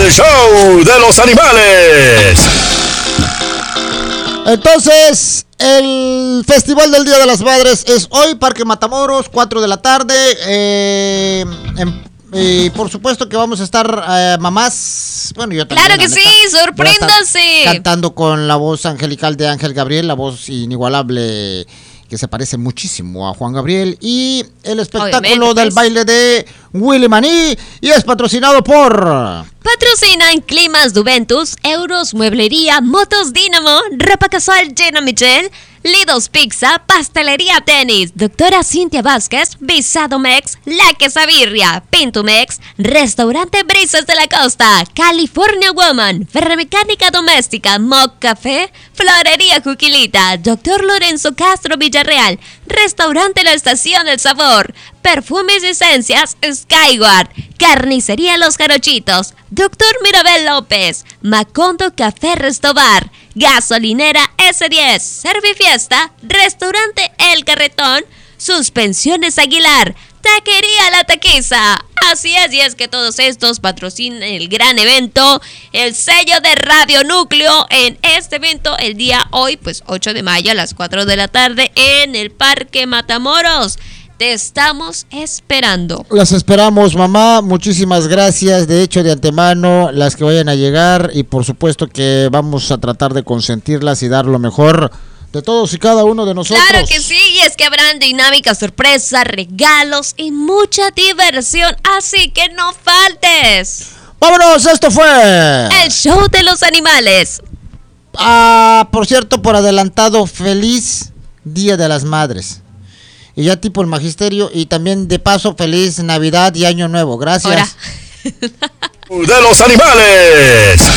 el show de los animales. Entonces, el Festival del Día de las Madres es hoy, Parque Matamoros, 4 de la tarde. Y por supuesto que vamos a estar mamás. Bueno, yo también. Claro que sí, sorpréndase. Cantando con la voz angelical de Ángel Gabriel, la voz inigualable que se parece muchísimo a Juan Gabriel. Y el espectáculo del baile de Willy Maní. Y es patrocinado por... Patrocinan Climas Juventus, Euros Mueblería, Motos Dínamo, Ropa Casual Gina Michel, Lidos Pizza, Pastelería Tenis, Doctora Cintia Vázquez, Visado Mex, La Quesabirria, Pintumex, Restaurante Brisas de la Costa, California Woman, Ferromecánica Doméstica, Mock Café, Florería Juquilita, Doctor Lorenzo Castro Villarreal, Restaurante La Estación del Sabor, Perfumes y Esencias Skyward, Carnicería Los Jarochitos, Doctor Mirabel López, Macondo Café Restobar, Gasolinera S10, Servifiesta, Restaurante El Carretón, Suspensiones Aguilar, Taquería La Taquiza. Así es, y es que todos estos patrocinan el gran evento, el sello de Radio Núcleo en este evento el día hoy, pues 8 de mayo a las 4 de la tarde en el Parque Matamoros. Te estamos esperando. Las esperamos, mamá. Muchísimas gracias. De hecho, de antemano, las que vayan a llegar. Y por supuesto que vamos a tratar de consentirlas y dar lo mejor de todos y cada uno de nosotros. Claro que sí. Y es que habrán dinámicas, sorpresas, regalos y mucha diversión. Así que no faltes. ¡Vámonos! Esto fue el show de los animales. Por cierto, por adelantado, feliz Día de las Madres. Y ya tipo el magisterio. Y también de paso, feliz Navidad y Año Nuevo. Gracias. De los animales.